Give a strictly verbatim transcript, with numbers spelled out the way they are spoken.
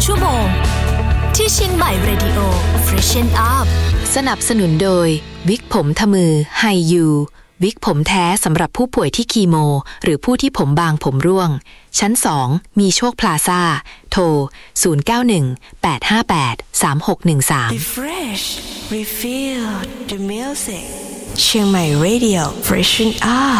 ชั่วโมงที่เชียงใหม่ Radio Freshen Up สนับสนุนโดยวิกผมทมือไฮยูวิกผมแท้สำหรับผู้ป่วยที่คีโมหรือผู้ที่ผมบางผมร่วงชั้นสองมีโชคพลาซ่าโทรศูนย์ เก้า หนึ่ง แปด ห้า แปด สาม หก หนึ่ง สาม Refresh Refill the music เชียงใหม่ Radio Freshen Up